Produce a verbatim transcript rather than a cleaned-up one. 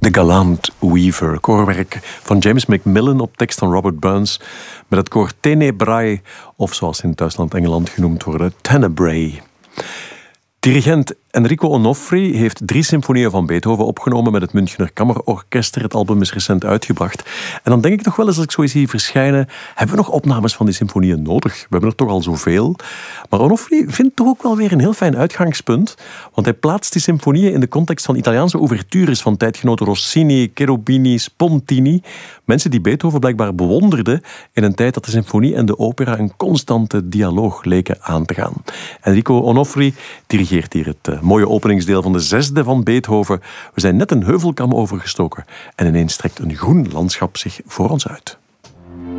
The Galant Weaver, koorwerk van James Macmillan op tekst van Robert Burns, met het koor Tenebrae, of zoals in Duitsland Engeland genoemd worden, Tenebrae. Dirigent Enrico Onofri heeft drie symfonieën van Beethoven opgenomen met het Münchner Kammerorkester. Het album is recent uitgebracht. En dan denk ik toch wel eens, als ik zo eens zie verschijnen, hebben we nog opnames van die symfonieën nodig? We hebben er toch al zoveel. Maar Onofri vindt toch ook wel weer een heel fijn uitgangspunt, want hij plaatst die symfonieën in de context van Italiaanse ouvertures van tijdgenoten Rossini, Cherubini, Spontini. Mensen die Beethoven blijkbaar bewonderden in een tijd dat de symfonie en de opera een constante dialoog leken aan te gaan. Enrico Onofri dirigeert hier het uh, mooie openingsdeel van de zesde van Beethoven. We zijn net een heuvelkam overgestoken en ineens trekt een groen landschap zich voor ons uit.